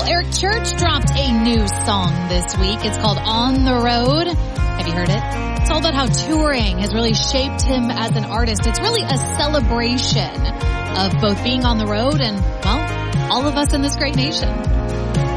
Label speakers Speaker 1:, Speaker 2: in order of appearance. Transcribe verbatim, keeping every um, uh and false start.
Speaker 1: Eric Church dropped a new song this week. It's called On the Road. Have you heard it? It's all about how touring has really shaped him as an artist. It's really a celebration of both being on the road and, well, all of us in this great nation.